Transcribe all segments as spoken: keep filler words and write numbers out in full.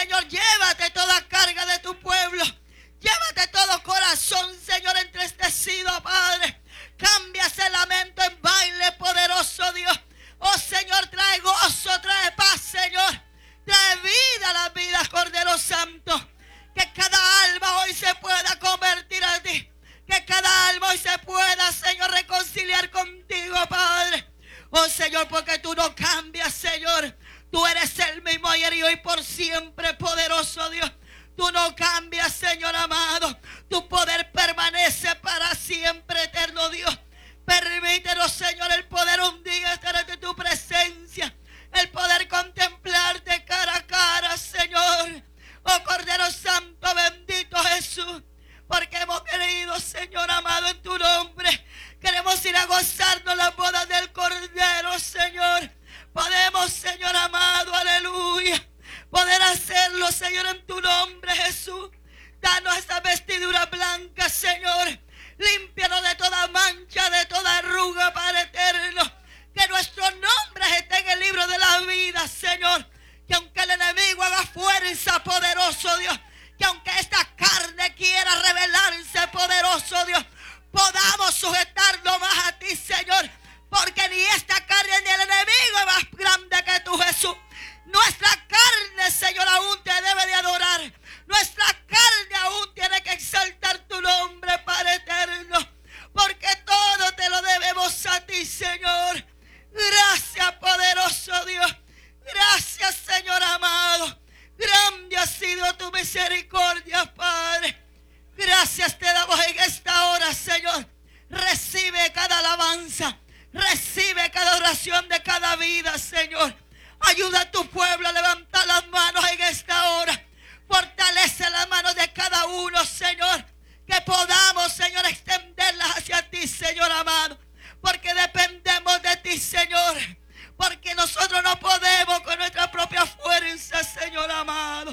Señor, llévate toda carga de tu pueblo. Llévate todo corazón, Señor, entristecido, Padre. Cambia ese lamento en baile, poderoso Dios. Oh, Señor, trae gozo, trae paz, Señor. Trae vida a las vidas, Cordero Santo. Que cada alma hoy se pueda convertir a ti. Que cada alma hoy se pueda, Señor, reconciliar contigo, Padre. Oh, Señor, porque tú no cambias, Señor. Tú eres el mismo ayer y hoy por siempre, poderoso Dios. Tú no cambias, Señor amado. Tu poder permanece para siempre, eterno Dios. Permítenos, Señor, el poder un día estar ante tu presencia. El poder contemplarte cara a cara, Señor. Oh, Cordero Santo, bendito Jesús. Porque hemos querido, Señor amado, en tu nombre. Queremos ir a gozarnos las bodas del Cordero, Señor. Podemos, Señor amado, aleluya, poder hacerlo, Señor, en tu nombre, Jesús. Danos esta vestidura blanca, Señor. Límpianos de toda mancha, de toda arruga, Padre eterno. Que nuestros nombres estén en el libro de la vida, Señor. Que aunque el enemigo haga fuerza, poderoso Dios, que aunque esta carne quiera rebelarse, poderoso Dios, podamos sujetarnos más a ti, Señor. Porque ni esta carne ni el enemigo es más grande que tú, Jesús. Nuestra carne, Señor, aún te debe de adorar. Nuestra carne aún tiene que exaltar tu nombre, Padre eterno. Porque todo te lo debemos a ti, Señor. Gracias, poderoso Dios. Gracias, Señor amado. Grande ha sido tu misericordia, Padre. Gracias te damos en esta hora, Señor. Recibe cada alabanza. Recibe cada oración de cada vida, Señor. Ayuda a tu pueblo a levantar las manos en esta hora. Fortalece las manos de cada uno, Señor. Que podamos, Señor, extenderlas hacia ti, Señor amado. Porque dependemos de ti, Señor. Porque nosotros no podemos con nuestra propia fuerza, Señor amado.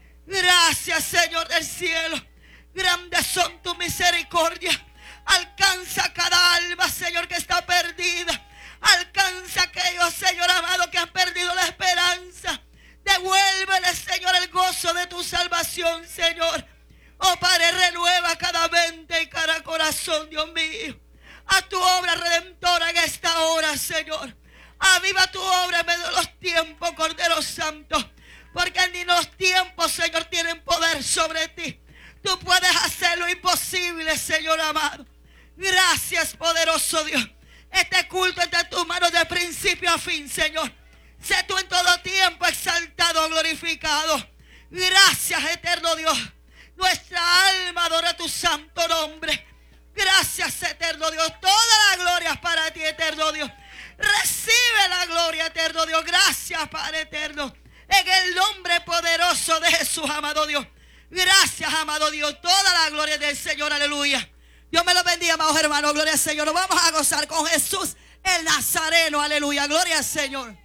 Gracias, Señor del cielo. Grandes son tu misericordia. Alcanza cada alma, Señor, que está perdida. Alcanza a aquellos, Señor amado, que han perdido la esperanza. Devuélvele, Señor, el gozo de tu salvación, Señor. Oh, Padre, renueva cada mente y cada corazón, Dios mío. A tu obra redentora en esta hora, Señor. Aviva tu obra en medio de los tiempos, Cordero Santo. Porque ni los tiempos, Señor, tienen poder sobre ti. Tú puedes hacer lo imposible, Señor amado. Gracias, poderoso Dios. Este culto está en tus manos de principio a fin, Señor. Sé tú en todo tiempo exaltado, glorificado. Gracias, eterno Dios. Nuestra alma adora tu santo nombre. Gracias, eterno Dios. Toda la gloria es para ti, eterno Dios. Recibe la gloria, eterno Dios. Gracias, Padre eterno. En el nombre poderoso de Jesús, amado Dios. Gracias, amado Dios. Toda la gloria del Señor, aleluya. Dios me lo bendiga, amados hermanos. Gloria al Señor. Nos vamos a gozar con Jesús el Nazareno, aleluya. Gloria al Señor.